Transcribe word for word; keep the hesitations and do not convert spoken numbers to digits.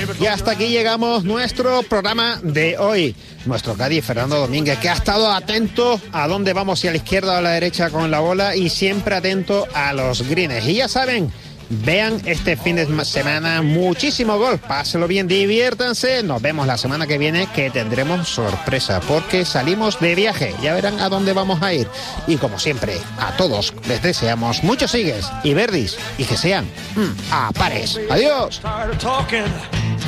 Y hasta aquí llegamos nuestro programa de hoy. Nuestro Cádiz, Fernando Domínguez, que ha estado atento a dónde vamos, si a la izquierda o a la derecha con la bola, y siempre atento a los greens. Y ya saben, vean este fin de semana muchísimo golf, pásenlo bien, diviértanse. Nos vemos la semana que viene, que tendremos sorpresa porque salimos de viaje, ya verán a dónde vamos a ir. Y como siempre, a todos les deseamos muchos sigues y verdis, y que sean mm, a pares. Adiós.